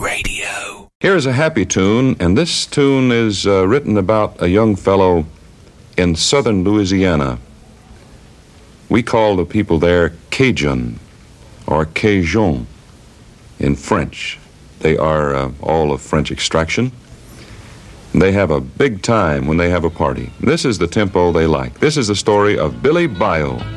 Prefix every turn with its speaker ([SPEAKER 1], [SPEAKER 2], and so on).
[SPEAKER 1] Radio.
[SPEAKER 2] Here's a happy tune, and this tune is written about a young fellow in southern Louisiana. We call the people there Cajun or Cajun in French. They are all of French extraction. They have a big time when they have a party. This is the tempo they like. This is the story of Billy Bayou.